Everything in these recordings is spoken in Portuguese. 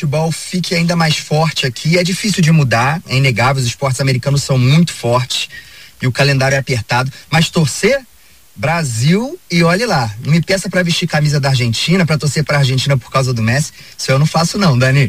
futebol fique ainda mais forte aqui. É difícil de mudar, é inegável, os esportes americanos são muito fortes e o calendário é apertado, mas torcer Brasil e olhe lá, não me peça pra vestir camisa da Argentina, pra torcer pra Argentina por causa do Messi, isso eu não faço não, Dani.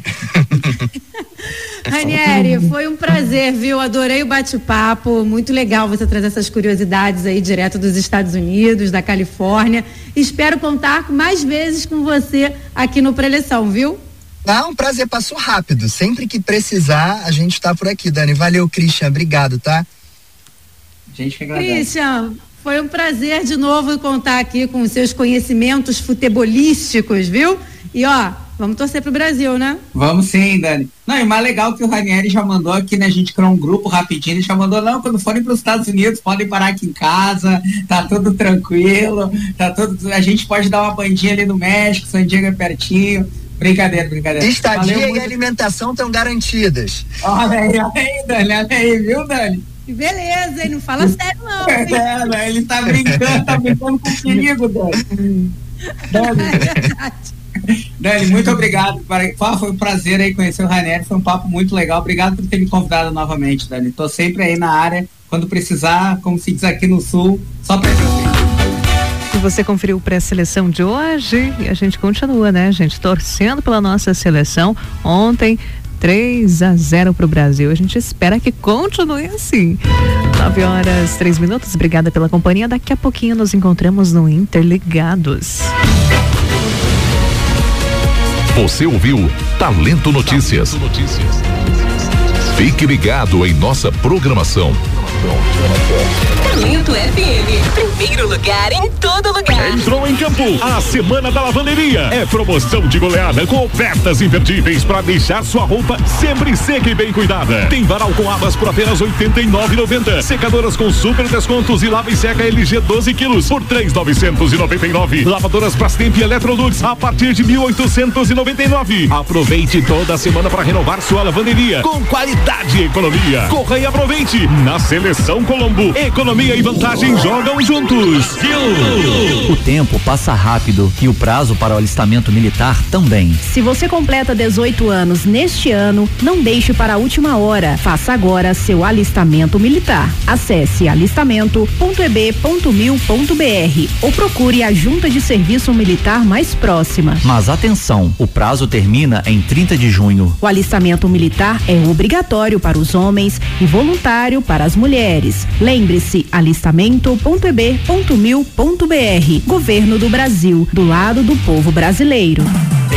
Ranieri, foi um prazer, viu? Adorei o bate-papo, muito legal você trazer essas curiosidades aí direto dos Estados Unidos, da Califórnia. Espero contar mais vezes com você aqui no Preleção, viu? Um prazer, passou rápido, sempre que precisar a gente tá por aqui, Dani. Valeu, Christian, obrigado, tá? Gente que agradece. Christian, foi um prazer de novo contar aqui com os seus conhecimentos futebolísticos, viu? E vamos torcer pro Brasil, né? Vamos sim, Dani. Não, e mais legal que o Ranieri já mandou aqui, né? A gente criou um grupo rapidinho, ele já mandou, quando forem para os Estados Unidos, podem parar aqui em casa, tá tudo tranquilo, a gente pode dar uma bandinha ali no México, San Diego é pertinho. Brincadeira. Estadia e alimentação estão garantidas. Olha aí, Dani, olha aí, viu, Dani? Que beleza, hein? Não fala sério não. Né? Ele tá brincando comigo, Dani. Dani, muito obrigado. Foi um prazer aí conhecer o Ranieri, foi um papo muito legal. Obrigado por ter me convidado novamente, Dani. Tô sempre aí na área, quando precisar, como se diz aqui no Sul, só pra E você conferiu o pré-seleção de hoje e a gente continua, né, gente, torcendo pela nossa seleção. Ontem 3-0 pro Brasil. A gente espera que continue assim. 9h03. Obrigada pela companhia. Daqui a pouquinho nos encontramos no Interligados. Você ouviu Talento Notícias. Fique ligado em nossa programação. Talento FM, primeiro lugar em todo lugar. Entrou em campo a Semana da Lavanderia. É promoção de goleada com ofertas imperdíveis para deixar sua roupa sempre seca e bem cuidada. Tem varal com abas por apenas R$ 89,90. Secadoras com super descontos e lava e seca LG 12 quilos por R$ 3.999. Lavadoras Brastemp e Electrolux a partir de R$ 1.899. Aproveite toda a semana para renovar sua lavanderia com qualidade e economia. Corra e aproveite. Na Seleção Colombo, economia e vantagem jogam juntos. O tempo passa rápido e o prazo para o alistamento militar também. Se você completa 18 anos neste ano, não deixe para a última hora. Faça agora seu alistamento militar. Acesse alistamento.eb.mil.br ou procure a Junta de Serviço Militar mais próxima. Mas atenção, o prazo termina em 30 de junho. O alistamento militar é obrigatório para os homens e voluntário para as mulheres. Lembre-se, alistamento.eb.mil.br. Governo do Brasil, do lado do povo brasileiro.